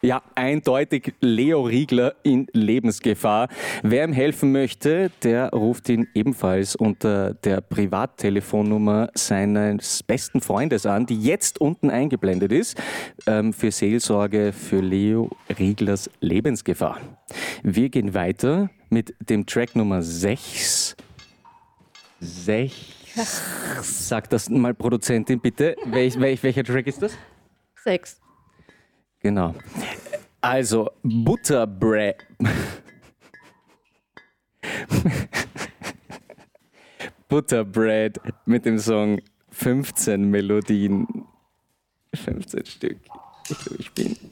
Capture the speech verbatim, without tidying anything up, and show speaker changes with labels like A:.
A: Ja, eindeutig Leo Riegler in Lebensgefahr. Wer ihm helfen möchte, der ruft ihn ebenfalls unter der Privattelefonnummer seines besten Freundes an, die jetzt unten eingeblendet ist, ähm, für Seelsorge für Leo Rieglers Lebensgefahr. Wir gehen weiter mit dem Track Nummer sechs. sechs. Sag das mal, Produzentin, bitte. Welch, welch, welcher Track ist das?
B: Sechs.
A: Genau. Also, Butterbread. Butterbread mit dem Song fünfzehn Melodien. fünfzehn Stück. Ich glaube, ich bin